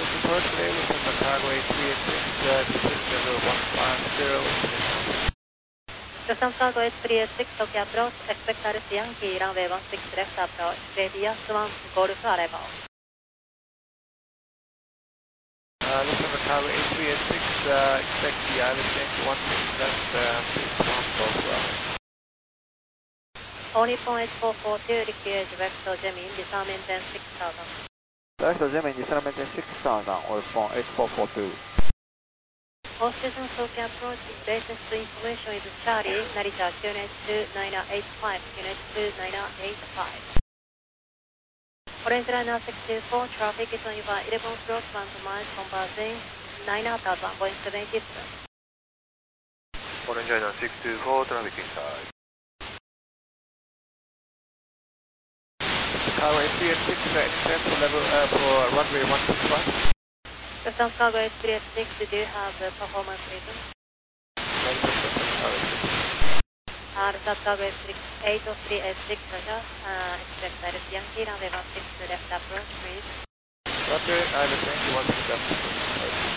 report today with the cargo A386, descent level 150. Descent cargo A386, Tokyo approach, expect RC Yankee, runway 16 left approach, radius 1, Golf arrival. Lufthansa cargo A386, expect the RC Yankee 16 left, 61 Golf runway. All Nippon H442, liquid vector Gemini, disarm engine 6000. Vector Gemini, disarm engine 6000, or phone H442. All stations Tokyo approach, latest information is Charlie, Narita, QNH 2985, QNH 2985. Orange Liner 624, traffic is on your 11 approach, 1 miles, conversing 9000, Boeing 787. Orange Liner 624, traffic inside. Cargo A386, descent level for runway 165. Descent cargo A386, do you have performance reason? Descent cargo A386, Roger. Expect RC Yankee, runway 16 left approach, please. Roger, RC Yankee 16 left.